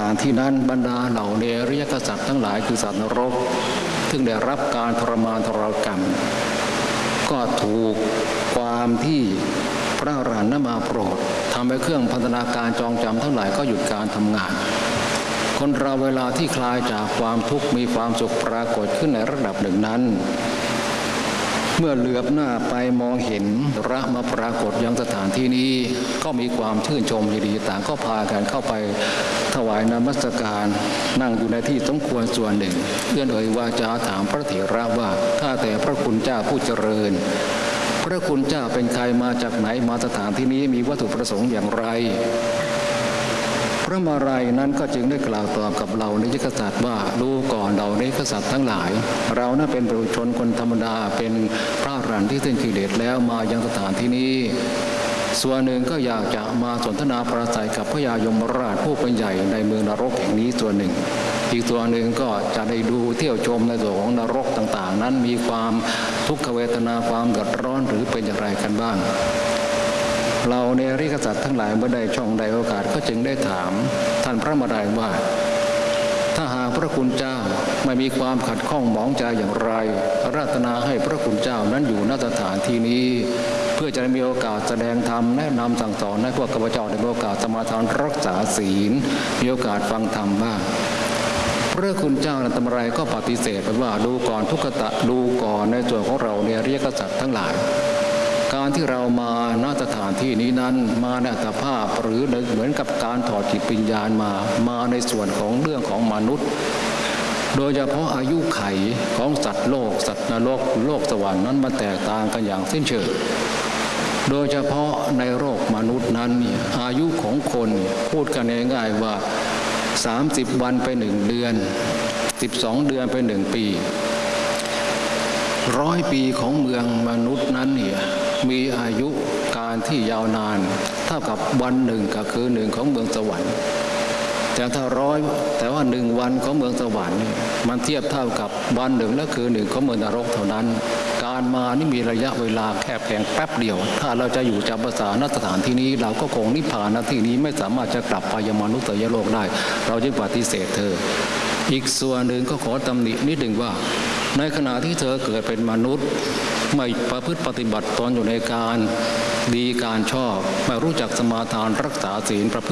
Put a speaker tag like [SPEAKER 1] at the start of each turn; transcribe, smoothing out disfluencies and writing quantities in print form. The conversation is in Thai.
[SPEAKER 1] านที่นั้นบรรดาเหล่าเนรยกษัตริย์ทั้งหลายคือสัตว์นรกซึ่งได้รับการทรมานทรกรรมก็ถูกความที่พระอรหันต์มาโปรดทำให้เครื่องพันธนาการจองจำทั้งหลายก็หยุดการทำงานคนเราเวลาที่คลายจากความทุกข์มีความสุขปรากฏขึ้นในระดับหนึ่งนั้นเมื่อเหลือบหน้าไปมองเห็นพระมาปรากฏยังสถานที่นี้ก็มีความชื่นชมยินดีต่างก็พากันเข้าไปถวายนมัสการนั่งอยู่ในที่สมควรส่วนหนึ่งเอื้อนเอ่ยวาจาถามพระเถระว่าข้าแต่พระคุณเจ้าผู้เจริญพระคุณเจ้าเป็นใครมาจากไหนมาสถานที่นี้มีวัตถุประสงค์อย่างไรพระมาลัยนั้นก็จึงได้กล่าวตอบกับเราในยกษัตริย์ว่าดูก่อนเราในกษัตริย์ทั้งหลายเรานั้นเป็นปุถุชนคนธรรมดาเป็นพระอรหันต์ที่สิ้นกิเลสแล้วมายังสถานที่นี้ส่วนหนึ่งก็อยากจะมาสนทนาปราศัยกับพระยายมราชผู้เป็นใหญ่ในเมืองนรกแห่งนี้ส่วนหนึ่งอีกตัวหนึ่งก็จะได้ดูเที่ยวชมในส่วนของนรกต่างๆนั้นมีความทุกขเวทนาความเดือดร้อนหรือเป็นอย่างไรกันบ้างเราในอริยสัจทั้งหลายเมื่อใดช่องใดโอกาสก็จึงได้ถามท่านพระมาลัยว่าถ้าหากพระคุณเจ้าไม่มีความขัดข้องหมองใจอย่างไรอาราธนาให้พระคุณเจ้านั้นอยู่ณสถานที่นี้เพื่อจะได้มีโอกาสแสดงธรรมแนะนำสั่งสอนให้พวกข้าพเจ้าได้มีโอกาสสมาทานรักษาศีลมีโอกาสฟังธรรมบ้างพระคุณเจ้านันตมรัยก็ปฏิเสธไปว่าดูก่อนทุกขตะดูก่อนในส่วนของเราในอริยสัจทั้งหลายการที่เรามาณสถานที่นี้นั้นมาในอัตภาพหรือเหมือนกับการถอดจิตวิญญาณมาในส่วนของเรื่องของมนุษย์โดยเฉพาะอายุไขของสัตว์โลกสัตว์นรกโลกสวรรค์นั้นมันแตกต่างกันอย่างสิ้นเชิงโดยเฉพาะในโลกมนุษย์นั้นอายุของคนพูดกันง่ายๆว่า30 วันไป1 เดือน12 เดือนไป1 ปี100 ปีของเมืองมนุษย์นั้นเนี่ยมีอายุการที่ยาวนานเท่ากับวันหนึ่งก็คือ1ของเมืองสวรรค์แต่ถ้าแต่ว่า1 วันของเมืองสวรรค์มันเทียบเท่ากับวันหนึ่งและคือ1ของเมืองนรกเท่านั้นการมานี่มีระยะเวลาแค่เพียงแป๊บเดียวถ้าเราจะอยู่จำภาษาณสถานที่นี้เราก็คงนิพพานณที่นี้ไม่สามารถจะกลับไปยังมนุษยโลกได้เราจึงปฏิเสธเธออีกส่วนหนึ่งก็ขอตำหนินิดหนึ่งว่าในขณะที่เธอเกิดเป็นมนุษย์ไม่ประพฤติปฏิบัติตนอยู่ในการดีการชอบไม่รู้จักสมาทานรักษาศีลประพฤติ